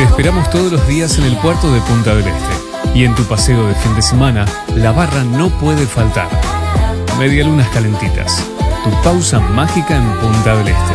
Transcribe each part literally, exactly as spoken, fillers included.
Te esperamos todos los días en el puerto de Punta del Este. Y en tu paseo de fin de semana, la barra no puede faltar. Medialunas calentitas. Tu pausa mágica en Punta del Este.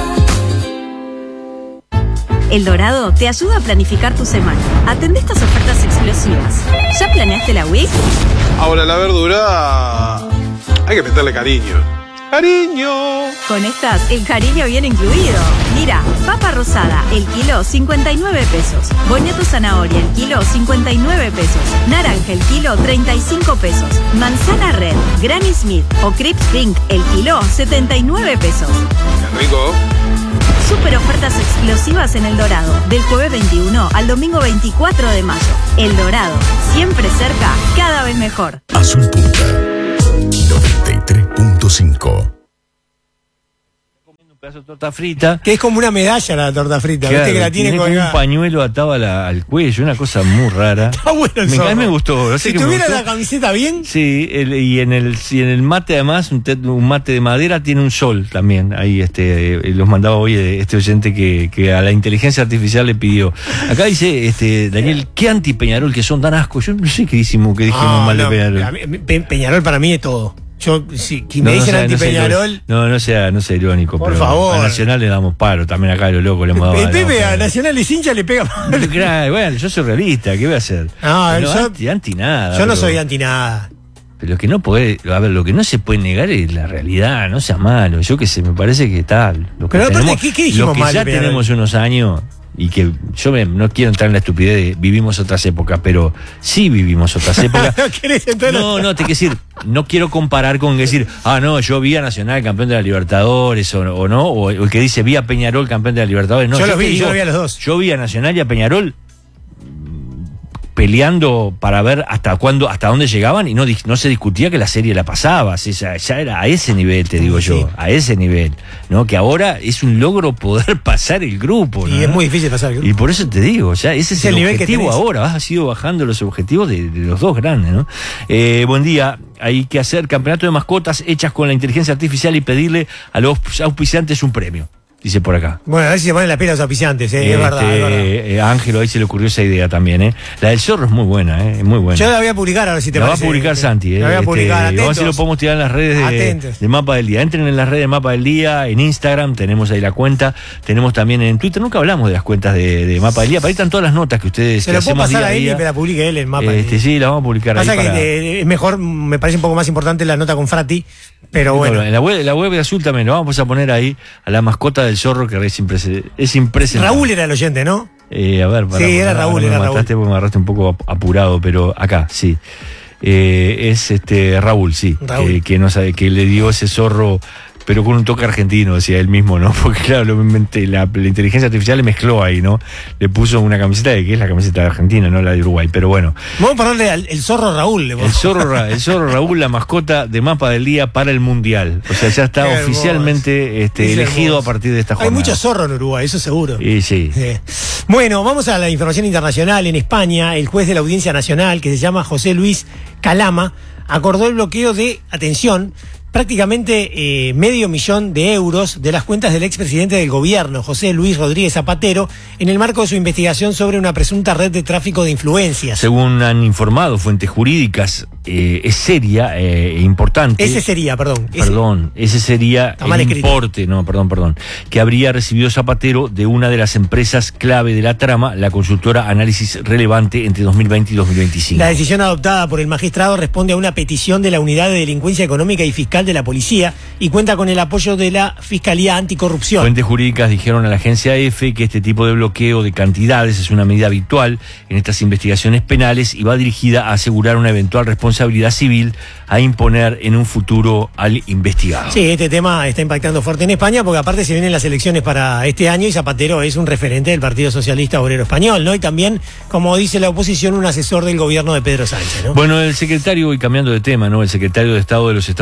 El Dorado te ayuda a planificar tu semana. Atende estas ofertas explosivas. ¿Ya planeaste la week? Ahora la verdura hay que meterle cariño. ¡Cariño! Con estas, el cariño viene incluido. Mira, papa rosada, el kilo, cincuenta y nueve pesos. Boniato zanahoria, el kilo, cincuenta y nueve pesos. Naranja, el kilo, treinta y cinco pesos. Manzana red, Granny Smith o Crips Pink, el kilo, setenta y nueve pesos. ¡Qué rico! Super ofertas explosivas en El Dorado, del jueves veintiuno al domingo veinticuatro de mayo. El Dorado, siempre cerca, cada vez mejor. Azul Punta, noventa y tres punto cinco. Un pedazo de torta frita. Que es como una medalla la torta frita, Claro, viste que la tiene, tiene colgada. como un pañuelo atado a la- al cuello, una cosa muy rara. Está bueno el me, zorro. a mí me gustó. No sé Si qué me tuviera gustó. la camiseta bien, Sí, el- y en el y en el mate además, un, te- un mate de madera tiene un sol también. Ahí este eh, los mandaba hoy eh, este oyente que, que a la inteligencia artificial le pidió. Acá dice este Daniel, qué anti Peñarol que son tan ascos. Yo no sé qué dijimos, que dijimos Ah, mal no, de Peñarol. a mí- Pe- Peñarol para mí es todo. Yo, si si No, me no dicen sea- anti no sea Peñarol, irónico. No, no sea, no sea irónico. Por pero favor. A Nacional le damos paro, también acá a lo loco le hemos dado. el Pepe le a damos Nacional y Cincha le pega paro. mal. Claro, bueno, yo soy realista, ¿qué voy a hacer? No, Pero yo- anti, anti nada. Yo no pero- soy anti nada. Pero lo que no puede, a ver, lo que no se puede negar es la realidad, no sea malo. Yo que sé, me parece que tal. Lo que Pero aparte, tenemos, ¿qué- qué dijimos lo que mal ya de Peñarol? tenemos unos años y que yo me- no quiero entrar en la estupidez de vivimos otras épocas, pero sí vivimos otras épocas. ¿No querés entrar? No, no, te quiero decir, no quiero comparar con decir, ah, no, yo vi a Nacional campeón de la Libertadores o, o no, o el que dice vi a Peñarol campeón de la Libertadores. No, Yo los te vi, digo, yo los vi a los dos. Yo vi a Nacional y a Peñarol peleando para ver hasta cuándo, hasta dónde llegaban y no, dis- no se discutía que la serie la pasaba, o sea, ya era a ese nivel, te digo Sí. yo, a ese nivel, ¿no? Que ahora es un logro poder pasar el grupo, ¿no? Y es muy difícil pasar el grupo. Y por eso te digo, ya ese es, Es el, el nivel que objetivo tenés. ahora, has ido bajando los objetivos de, de los dos grandes, ¿no? Eh, buen día, hay que hacer campeonato de mascotas hechas con la inteligencia artificial y pedirle a los auspiciantes un premio, dice por acá. Bueno, a ver si se ponen las pilas los auspiciantes, eh, es Este, verdad, es verdad. eh, a Ángelo ahí se le ocurrió esa idea también, ¿eh? La del zorro es muy buena, ¿eh? Es muy buena. Yo la voy a publicar a ver si te La va a parece. publicar Santi, ¿eh? La voy a Este, publicar, vamos a ver si lo atentos. podemos tirar en las redes de, Atentos. de Mapa del Día. Entren en las redes de Mapa del Día, en Instagram, tenemos ahí la cuenta, tenemos también en Twitter, nunca hablamos de las cuentas de, de Mapa del Día, para ahí están todas las notas que ustedes Se que lo puedo hacemos pasar día a a él y día. que la publique él en Mapa. Este, sí, la vamos a publicar Pasa ahí que para... eh, es mejor, me parece un poco más importante la nota con Frati, pero bueno. En la web, en la web de Azul también lo vamos a poner ahí a la mascota del zorro que es, imprese- es impresionante. Raúl era el oyente, ¿no? Eh, a ver, para, Sí, era para- Raúl, me era mataste porque me agarraste un poco ap- apurado, pero acá, sí. Eh, es este Raúl, sí, Raúl. Que, que no sabe, que le dio ese zorro, pero con un toque argentino, decía él mismo, ¿no? Porque claro, lo inventé, la, la inteligencia artificial le mezcló ahí, ¿no? Le puso una camiseta de que es la camiseta de Argentina, no la de Uruguay, pero bueno. Vamos a ponerle al el zorro Raúl. le El vamos- zorro, Ra- el zorro Raúl, la mascota de Mapa del Día para el Mundial. O sea, ya está Qué hermoso. oficialmente este, Es elegido hermoso. a partir de esta Hay jornada. mucho zorro en Uruguay, eso seguro. Y sí. Eh, Bueno, vamos a la información internacional. En España, el juez de la Audiencia Nacional, que se llama José Luis Calama, acordó el bloqueo de, atención, prácticamente eh, medio millón de euros de las cuentas del expresidente del gobierno, José Luis Rodríguez Zapatero, en el marco de su investigación sobre una presunta red de tráfico de influencias. Según han informado fuentes jurídicas, eh, es seria eh, e importante. Ese sería, perdón. ese- Perdón, ese sería Está mal el escrito. importe, no, perdón, perdón, que habría recibido Zapatero de una de las empresas clave de la trama, la consultora Análisis Relevante, entre dos mil veinte y dos mil veinticinco. La decisión adoptada por el magistrado responde a una petición de la Unidad de Delincuencia Económica y Fiscal de la Policía y cuenta con el apoyo de la Fiscalía Anticorrupción. Fuentes jurídicas dijeron a la agencia EFE que este tipo de bloqueo de cantidades es una medida habitual en estas investigaciones penales y va dirigida a asegurar una eventual responsabilidad civil a imponer en un futuro al investigado. Sí, este tema está impactando fuerte en España porque aparte se vienen las elecciones para este año y Zapatero es un referente del Partido Socialista Obrero Español, ¿no? Y también, como dice la oposición, un asesor del gobierno de Pedro Sánchez, ¿no? Bueno, el secretario, y cambiando de tema, ¿no? El secretario de Estado de los Estados Unidos,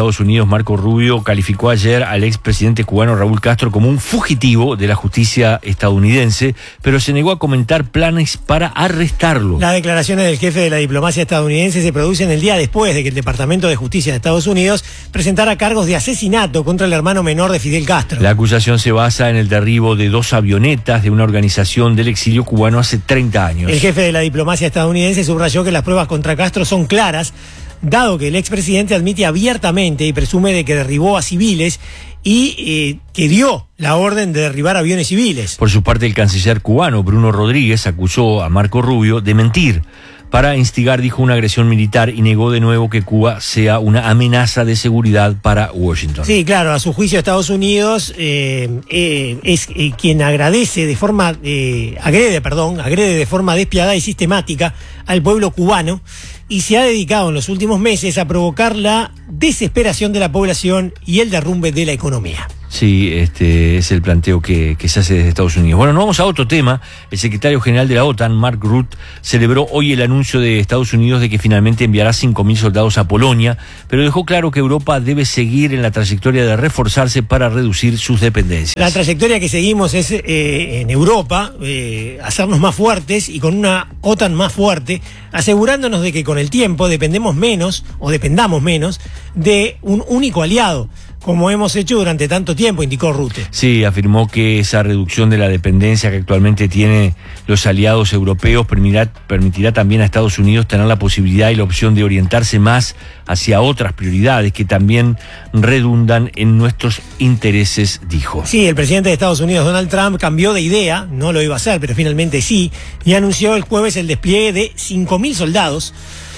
Unidos, Marco Rubio, calificó ayer al expresidente cubano Raúl Castro como un fugitivo de la justicia estadounidense, pero se negó a comentar planes para arrestarlo. Las declaraciones del jefe de la diplomacia estadounidense se producen el día después de que el Departamento de Justicia de Estados Unidos presentara cargos de asesinato contra el hermano menor de Fidel Castro. La acusación se basa en el derribo de dos avionetas de una organización del exilio cubano hace treinta años. El jefe de la diplomacia estadounidense subrayó que las pruebas contra Castro son claras, dado que el expresidente admite abiertamente y presume de que derribó a civiles y eh, que dio la orden de derribar aviones civiles. Por su parte, el canciller cubano Bruno Rodríguez acusó a Marco Rubio de mentir para instigar, dijo, una agresión militar y negó de nuevo que Cuba sea una amenaza de seguridad para Washington. Sí, claro, a su juicio Estados Unidos eh, eh, es eh, quien agradece de forma, eh, agrede, perdón, agrede de forma despiadada y sistemática al pueblo cubano y se ha dedicado en los últimos meses a provocar la desesperación de la población y el derrumbe de la economía. Sí, este es el planteo que, que se hace desde Estados Unidos. Bueno, nos vamos a otro tema. El secretario general de la OTAN, Mark Rutte, celebró hoy el anuncio de Estados Unidos de que finalmente enviará cinco mil soldados a Polonia, pero dejó claro que Europa debe seguir en la trayectoria de reforzarse para reducir sus dependencias. La trayectoria que seguimos es eh, en Europa, eh, hacernos más fuertes y con una OTAN más fuerte, asegurándonos de que con el tiempo dependemos menos, o dependamos menos, de un único aliado, como hemos hecho durante tanto tiempo, indicó Rutte. Sí, afirmó que esa reducción de la dependencia que actualmente tienen los aliados europeos permitirá, permitirá también a Estados Unidos tener la posibilidad y la opción de orientarse más hacia otras prioridades que también redundan en nuestros intereses, dijo. Sí, el presidente de Estados Unidos, Donald Trump, cambió de idea, no lo iba a hacer, pero finalmente sí, y anunció el jueves el despliegue de cinco mil soldados,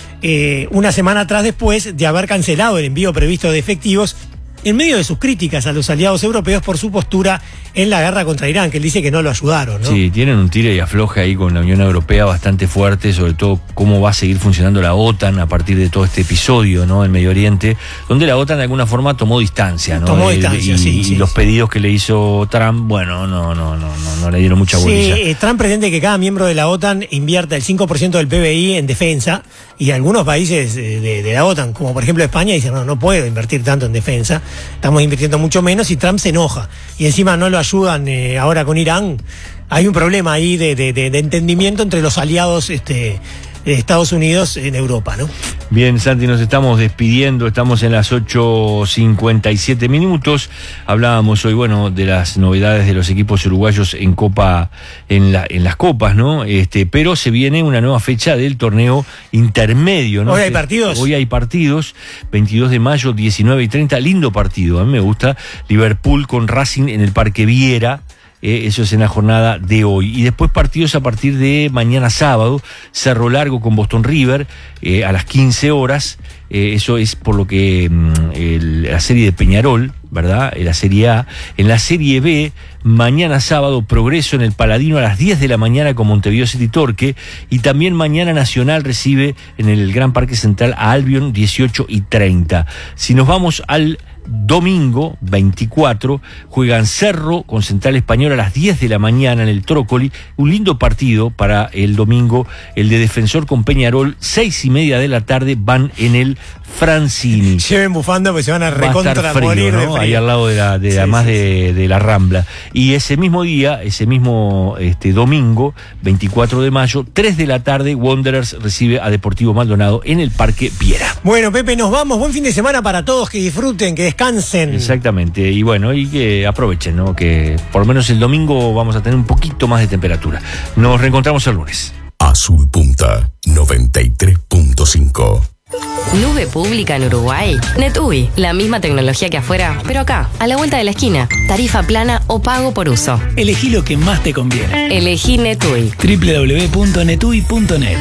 eh, una semana atrás después de haber cancelado el envío previsto de efectivos, en medio de sus críticas a los aliados europeos por su postura en la guerra contra Irán, que él dice que no lo ayudaron, ¿no? Sí, tienen un tire y afloje ahí con la Unión Europea bastante fuerte, sobre todo cómo va a seguir funcionando la OTAN a partir de todo este episodio, ¿no? En Medio Oriente, donde la OTAN de alguna forma tomó distancia, ¿no? Tomó distancia, y, sí, y sí, los sí. pedidos que le hizo Trump, bueno, no, no, no, no, no le dieron mucha bolilla. Sí, eh, Trump pretende que cada miembro de la OTAN invierta el cinco por ciento del P B I en defensa, y algunos países de, de, de la OTAN, como por ejemplo España, dicen, no, no puedo invertir tanto en defensa, estamos invirtiendo mucho menos, y Trump se enoja. Y encima no lo ayudan eh, ahora con Irán. Hay un problema ahí de, de, de, de entendimiento entre los aliados este, de Estados Unidos en Europa, ¿no? Bien, Santi, nos estamos despidiendo, estamos en las ocho cincuenta y siete minutos. Hablábamos hoy, bueno, de las novedades de los equipos uruguayos en Copa, en la, en las copas, ¿no? Este, pero se viene una nueva fecha del torneo intermedio, ¿no? Hoy hay partidos. Hoy hay partidos, veintidós de mayo, diecinueve y treinta, lindo partido, a mí me gusta. Liverpool con Racing en el Parque Viera. Eh, eso es en la jornada de hoy. Y después partidos a partir de mañana sábado. Cerro Largo con Boston River eh, a las quince horas. Eh, eso es por lo que mm, el, la serie de Peñarol, ¿verdad? En la Serie A. En la Serie B, mañana sábado, Progreso en el Paladino a las diez de la mañana con Montevideo City Torque. Y también mañana Nacional recibe en el Gran Parque Central a Albion, dieciocho y treinta. Si nos vamos al domingo veinticuatro, juegan Cerro con Central Español a las diez de la mañana en el Trócoli. Un lindo partido para el domingo, el de Defensor con Peñarol, seis y media de la tarde, van en el Francini. Lleven bufanda porque se van a Va a recontra estar frío, morir de ¿no? frío. Ahí al lado de la, de, Sí, además sí, de, de la Rambla. Y ese mismo día, ese mismo este, domingo, veinticuatro de mayo, tres de la tarde, Wanderers recibe a Deportivo Maldonado en el Parque Viera. Bueno, Pepe, nos vamos. Buen fin de semana para todos, que disfruten, que descansen. Exactamente, y bueno, y que aprovechen, ¿no? Que por lo menos el domingo vamos a tener un poquito más de temperatura. Nos reencontramos el lunes. Azul Punta noventa y tres punto cinco. Nube pública en Uruguay. NetUI, la misma tecnología que afuera, pero acá, a la vuelta de la esquina. Tarifa plana o pago por uso. Elegí lo que más te conviene. Elegí NetUI. doble u doble u doble u punto netui punto net.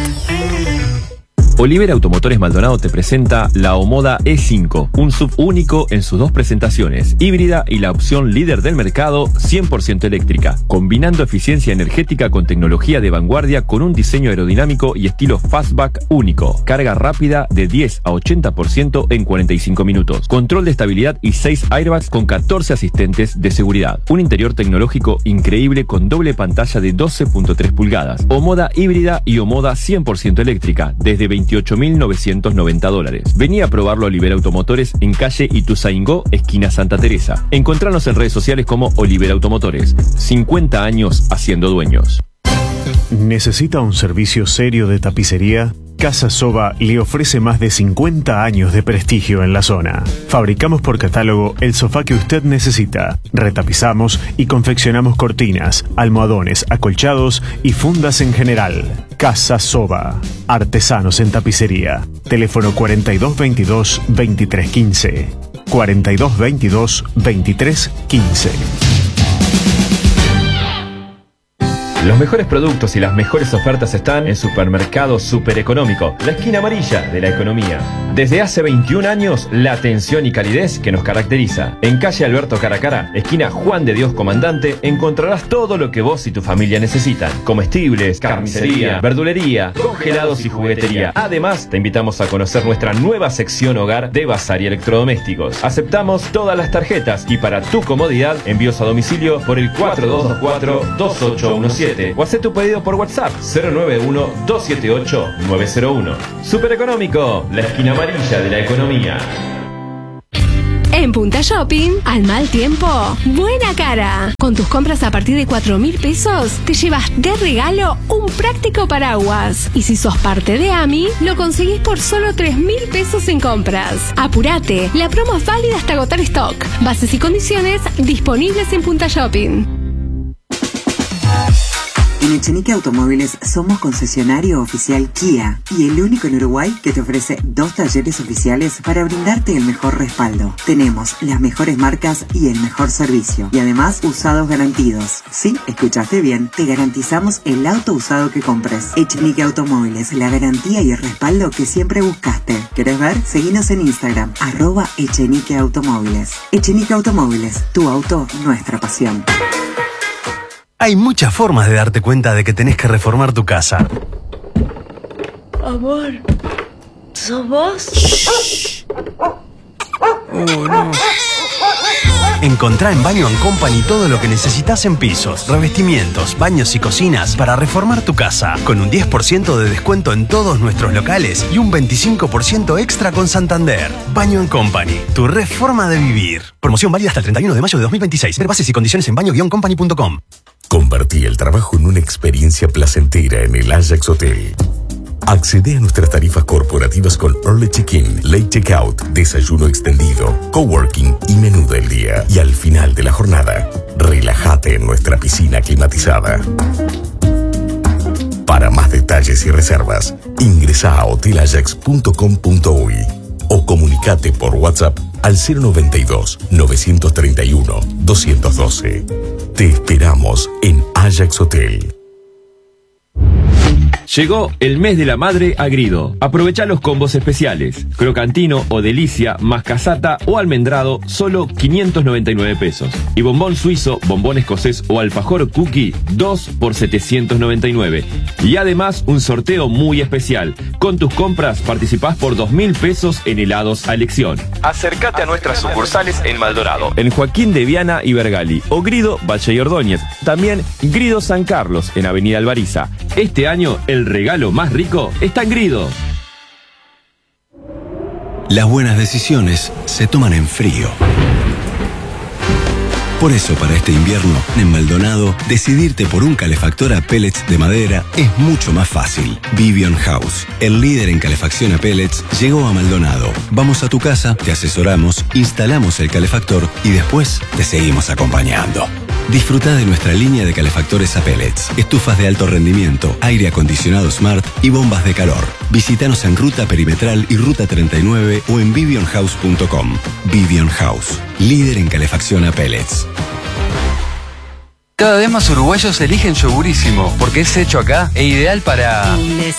Oliver Automotores Maldonado te presenta la Omoda E cinco, un sub único en sus dos presentaciones, híbrida y la opción líder del mercado, cien por ciento eléctrica, combinando eficiencia energética con tecnología de vanguardia con un diseño aerodinámico y estilo fastback único, carga rápida de diez a ochenta por ciento en cuarenta y cinco minutos, control de estabilidad y seis airbags con catorce asistentes de seguridad, un interior tecnológico increíble con doble pantalla de doce punto tres pulgadas, Omoda híbrida y Omoda cien por ciento eléctrica, desde veintiocho veintiocho mil novecientos noventa dólares. Vení a probarlo a Olivera Automotores en calle Ituzaingó, esquina Santa Teresa. Encontranos en redes sociales como Olivera Automotores. cincuenta años haciendo dueños. ¿Necesita un servicio serio de tapicería? Casa Soba le ofrece más de cincuenta años de prestigio en la zona. Fabricamos por catálogo el sofá que usted necesita. Retapizamos y confeccionamos cortinas, almohadones, acolchados y fundas en general. Casa Soba. Artesanos en tapicería. Teléfono cuarenta y dos veintidós, veintitrés quince. cuarenta y dos veintidós, veintitrés quince. Los mejores productos y las mejores ofertas están en Supermercado Super Económico, la esquina amarilla de la economía. Desde hace veintiún años, la atención y calidez que nos caracteriza. En calle Alberto Caracara, esquina Juan de Dios Comandante, encontrarás todo lo que vos y tu familia necesitan. Comestibles, carnicería, verdulería, congelados y juguetería. Además, te invitamos a conocer nuestra nueva sección hogar de bazar y electrodomésticos. Aceptamos todas las tarjetas y para tu comodidad, envíos a domicilio por el cuatro dos dos cuatro, dos ocho uno siete. O haz tu pedido por WhatsApp cero nueve uno, dos siete ocho, nueve cero uno. Super Económico, la esquina amarilla de la economía. En Punta Shopping, al mal tiempo, buena cara. Con tus compras a partir de cuatro mil pesos, te llevas de regalo un práctico paraguas. Y si sos parte de A M I, lo conseguís por solo tres mil pesos en compras. Apurate, la promo es válida hasta agotar stock. Bases y condiciones disponibles en Punta Shopping. En Echenique Automóviles somos concesionario oficial Kia y el único en Uruguay que te ofrece dos talleres oficiales para brindarte el mejor respaldo. Tenemos las mejores marcas y el mejor servicio y además usados garantidos. Sí, escuchaste bien, te garantizamos el auto usado que compres. Echenique Automóviles, la garantía y el respaldo que siempre buscaste. ¿Querés ver? Seguinos en Instagram, arroba Echenique Automóviles. Echenique Automóviles, tu auto, nuestra pasión. Hay muchas formas de darte cuenta de que tenés que reformar tu casa. Amor, ¿sos vos? Shh. Oh, no. Encontrá en Baño and Company todo lo que necesitas en pisos, revestimientos, baños y cocinas para reformar tu casa. Con un diez por ciento de descuento en todos nuestros locales y un veinticinco por ciento extra con Santander. Baño and Company, tu reforma de vivir. Promoción válida hasta el treinta y uno de mayo de dos mil veintiséis. Ver bases y condiciones en baño guion company punto com. Convertí el trabajo en una experiencia placentera en el Ajax Hotel. Accede a nuestras tarifas corporativas con Early Check-in, Late Checkout, desayuno extendido, coworking y menú del día. Y al final de la jornada, relájate en nuestra piscina climatizada. Para más detalles y reservas, ingresa a hotel ajax punto com punto uy o comunicate por WhatsApp al cero noventa y dos, novecientos treinta y uno, doscientos doce. Te esperamos en Ajax Hotel. Llegó el mes de la madre a Grido. Aprovecha los combos especiales. Crocantino o delicia, más casata o almendrado, solo quinientos noventa y nueve pesos. Y bombón suizo, bombón escocés o alfajor cookie, dos por setecientos noventa y nueve. Y además un sorteo muy especial. Con tus compras participás por dos mil pesos en helados a elección. Acércate a nuestras sucursales en Maldonado, en Joaquín de Viana y Bergali, o Grido, Valle y Ordóñez. También Grido San Carlos, en Avenida Alvariza. Este año, el regalo más rico está en Grido. Las buenas decisiones se toman en frío. Por eso, para este invierno, en Maldonado, decidirte por un calefactor a pellets de madera es mucho más fácil. Vivian House, el líder en calefacción a pellets, llegó a Maldonado. Vamos a tu casa, te asesoramos, instalamos el calefactor y después te seguimos acompañando. Disfruta de nuestra línea de calefactores a pellets, estufas de alto rendimiento, aire acondicionado Smart y bombas de calor. Visítanos en Ruta Perimetral y Ruta treinta y nueve o en vivian house punto com. Vivian House, líder en calefacción a pellets. Cada vez más uruguayos eligen Yogurísimo porque es hecho acá e ideal para...